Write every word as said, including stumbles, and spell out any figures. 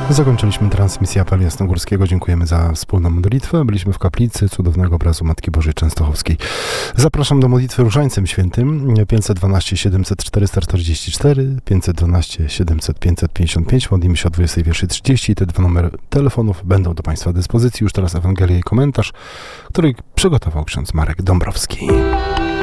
Zakończyliśmy transmisję apelu jasnogórskiego. Dziękujemy za wspólną modlitwę. Byliśmy w kaplicy cudownego obrazu Matki Bożej Częstochowskiej. Zapraszam do modlitwy Różańcem Świętym pięćset dwanaście siedemset czterysta czterdzieści cztery, pięćset dwanaście siedemset pięćset pięćdziesiąt pięć. Modlimy się o dwudziestej pierwszej trzydzieści. Te dwa numery telefonów będą do Państwa dyspozycji. Już teraz Ewangelia i komentarz, który przygotował ksiądz Marek Dąbrowski.